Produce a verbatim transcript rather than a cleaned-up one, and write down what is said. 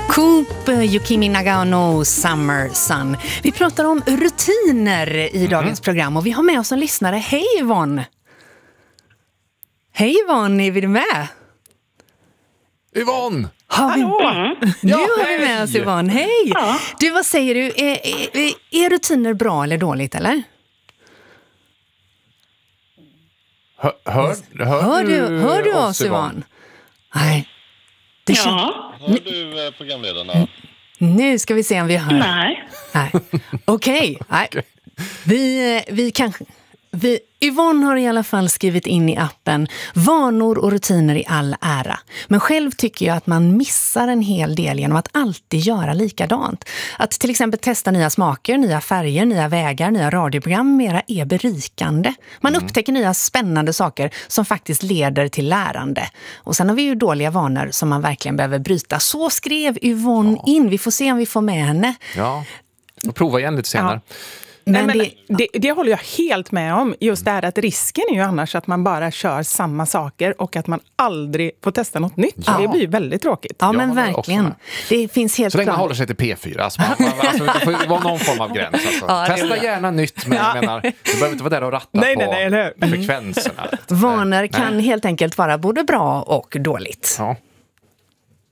Coop, Yukimi Nagano, Summer Sun. Vi pratar om rutiner i dagens mm. program och vi har med oss en lyssnare. Hej Yvonne! Hej Yvonne, är vi med? Yvonne! Har vi... Mm. Nu ja, har vi med oss Yvonne, hej! Ja. Du, vad säger du? Är, är, är rutiner bra eller dåligt, eller? Hör, hör, hör, hör, du, hör du oss Yvonne? Nej. Det ja. känns... Hör du eh, programledarna? Nu ska vi se om vi hör. Nej. Nej. Okej. Okay. Okay. Vi, vi kanske... Vi, Yvonne har i alla fall skrivit in i appen vanor och rutiner i all ära. Men själv tycker jag att man missar en hel del genom att alltid göra likadant. Att till exempel testa nya smaker, nya färger, nya vägar, nya radioprogram mera är berikande. Man mm. upptäcker nya spännande saker som faktiskt leder till lärande. Och sen har vi ju dåliga vanor som man verkligen behöver bryta. Så skrev Yvonne ja. in. Vi får se om vi får med henne. Ja, och prova igen lite senare. Ja. Men men det, det, det håller jag helt med om. Just det här att risken är ju annars att man bara kör samma saker och att man aldrig får testa något nytt. Ja. Det blir ju väldigt tråkigt. Ja, men verkligen. Det finns helt så länge klart. man håller sig till P fyra. Alltså, man, man, alltså, det får vara någon form av gräns. Alltså. Ja, testa gärna nytt, men jag menar, du behöver inte vara där och ratta nej, på nej, nej, frekvenserna. Vanor kan nej. helt enkelt vara både bra och dåligt. Ja.